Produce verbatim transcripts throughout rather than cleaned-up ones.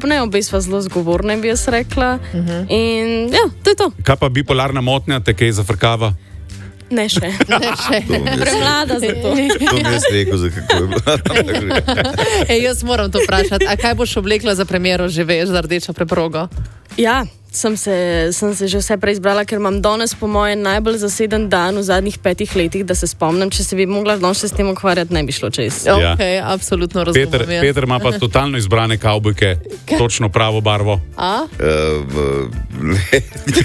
podobne, obe sva zelo zgovorne, bi jaz rekla. Uh-huh. In ja, to je to. Kaj pa bipolarna motnja, te kaj zafrkava? Ne še. Ne še. Premlada za to. To mi jaz rekel, za kako je bilo. Ej, jaz moram to vprašati. A kaj boš oblekla za premiero, že veš, za rdečo preprogo? Ja, sem se, sem se že vse preizbrala, ker imam danes po moje najbolj zaseden dan v zadnjih petih letih, da se spomnim, če se bi mogla danes še s tem ukvarjati, ne bi šlo čez. Ok, ja. Absolutno razumem. Peter, Peter ima pa totalno izbrane kavbojke, točno pravo barvo. A? Uh, ne.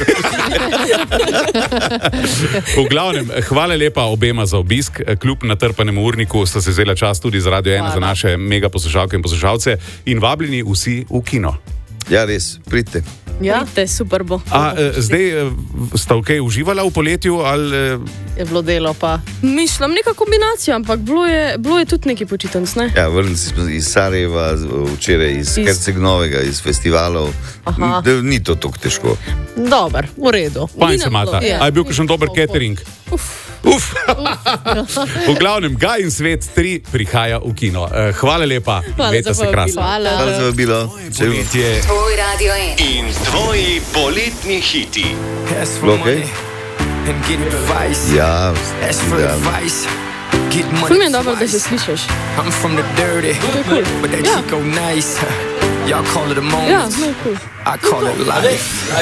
V glavnem, hvala lepa obema za obisk. Kljub natrpanemu urniku sta se vzela čas tudi za Radio ena za naše mega poslušalke in poslušalce in vabljeni vsi v kino. Ja, res, pridite. Ja, Pridite, super bo. A, eh, zdaj eh, sta ok uživala v poletju ali... Eh... je bilo delo pa. Mišljam, neka kombinacija, ampak bilo je, bilo je tudi neki počitnic, ne? Ja, vrnili smo iz Sarajeva, včeraj iz, iz... Herceg-Novega, iz festivalov. Aha. Da, ni to tako težko. Dobar, v redu. Fajn se mata. Ja. A je bil kakšen dober catering? Uf. Uf. V glavnem, Gaj in svet tri prihaja v kino. Uh, hvala lepa. Hvala Imejte za se krasno. Hvala. Hvala za vabilo. Poletje Tvoj Radio ena. in tvoji poletni hiti. Okay. Ja, Ful mi je dobro, da se slišiš. I'm from the dirty, cool. but that Yeah. Chico nice. Y'all call it a moment, Ja, zelo kul. I call it life.